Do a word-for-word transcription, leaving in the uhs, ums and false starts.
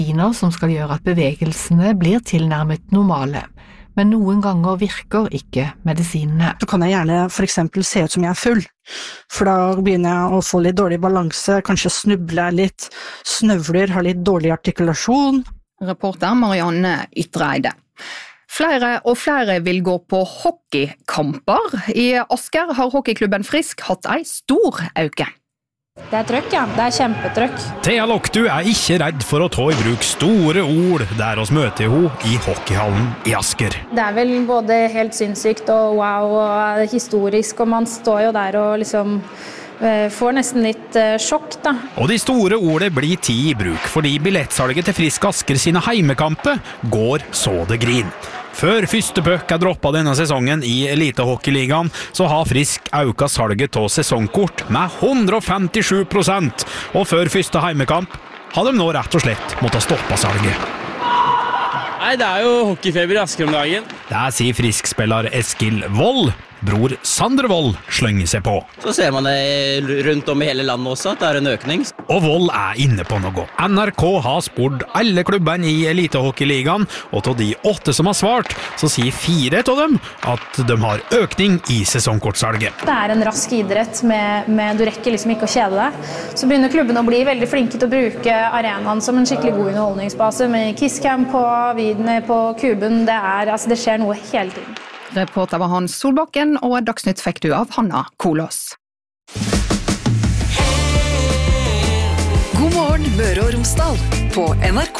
som skal gjøre at bevegelsene blir tilnærmet normale. Men noen ganger virker ikke medisinene. Så kan jeg gjerne for eksempel se ut som jeg er full, for da begynner jeg å få litt dårlig balanse, kanskje snubler jeg litt, snøvler, har litt dårlig artikulasjon. Reporter Marianne Ytreide. Flere og flere vil gå på hockeykamper. I Asker har hockeyklubben Frisk hatt ei stor øke. Det er trøkk, ja. Det er kjempetrøkk. Thea Loktu er ikke redd for å ta i bruk store ord der oss møter hun i hockeyhallen i Asker. Det er vel både helt sinnssykt og wow og historisk, og man står jo der og liksom får nesten litt sjokk, da. Og de store ordene blir tid i bruk, fordi billettsalget til Frisk Asker sine heimekamper går så det grin. Før første bøk er droppet denne sesongen i Elitehockeyligaen, så har Frisk auka salget av sesongkort med hundre og femtisju prosent, og før første heimekamp har de nå rett og slett måttet stoppe salget. Nei, det er jo hockeyfeber i Asker om dagen. Det sier Frisk-spiller Eskil Wold. Bror Sander Wold slenger seg på. Så ser man det rundt om i hele landet også, at det er en økning. Og Wold er inne på noe. N R K har spurt alle klubbene i Elitehockeyligaen, og til de åtte som har svart, så sier fire av dem at de har økning i sesongkortsalget. Det er en rask idrett, med, med du rekker liksom ikke å kjede deg. Så begynner klubben å bli veldig flinke til å bruke arenaen som en skikkelig god underholdningsbase, med Kisscamp på Viden, på Kuben. Det, er, altså, det skjer noe hele tiden. Reporter var Hans Solbakken, og Dagsnytt fikk du av Hanna Kolås. God morgen, Møre og Romsdal, på N R K